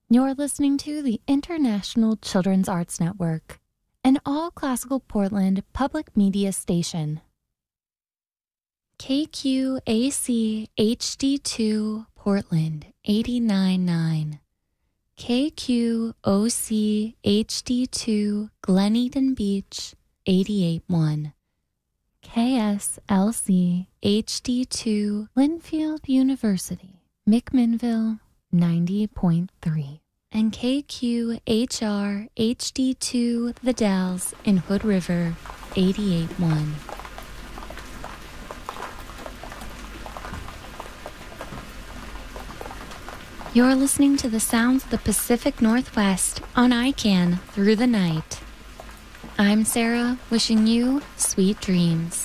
You're listening to the International Children's Arts Network, an all-classical Portland public media station. KQAC HD2 Portland 89.9. KQOC HD2 Glen Eden Beach 88.1. KSLC HD2 Linfield University, McMinnville 90.3. And KQHR HD2 The Dalles in Hood River 88.1. You're listening to the sounds of the Pacific Northwest on ICANN through the night. I'm Sarah, wishing you sweet dreams.